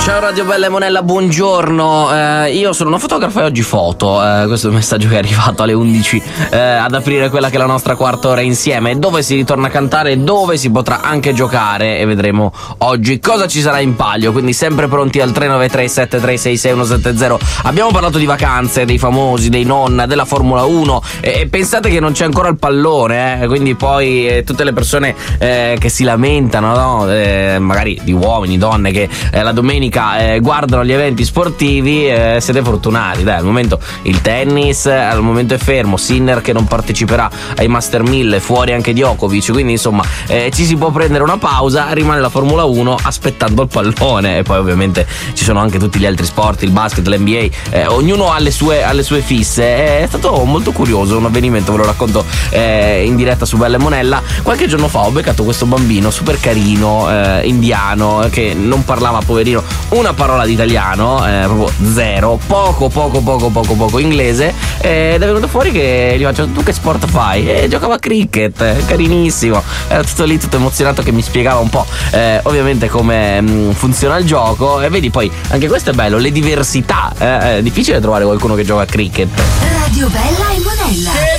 Ciao Radio Bella e Monella, buongiorno. Io sono una fotografa e oggi foto. Questo è il messaggio che è arrivato alle 11 ad aprire quella che è la nostra quarta ora insieme, dove si ritorna a cantare, dove si potrà anche giocare e vedremo oggi cosa ci sarà in palio. Quindi sempre pronti al 393 7366 170. Abbiamo parlato di vacanze, dei famosi, dei nonna, della Formula 1 e pensate che non c'è ancora il pallone, quindi poi tutte le persone che si lamentano, no? Magari di uomini, donne che la domenica guardano gli eventi sportivi, siete fortunati, dai. Al momento il tennis al momento è fermo, Sinner che non parteciperà ai Master 1000, fuori anche Djokovic, quindi insomma ci si può prendere una pausa, rimane la Formula 1 aspettando il pallone. E poi ovviamente ci sono anche tutti gli altri sport, il basket, l'NBA, ognuno ha le sue fisse. È stato molto curioso un avvenimento, ve lo racconto in diretta su Bella e Monella. Qualche giorno fa ho beccato questo bambino super carino, indiano, che non parlava, poverino, una parola di italiano, proprio zero, poco inglese, ed è venuto fuori che gli faccio: tu che sport fai? E giocava a cricket, carinissimo, era tutto lì, tutto emozionato che mi spiegava un po' ovviamente come funziona il gioco. E vedi, poi anche questo è bello, le diversità, è difficile trovare qualcuno che gioca a cricket. Radio Bella e Monella.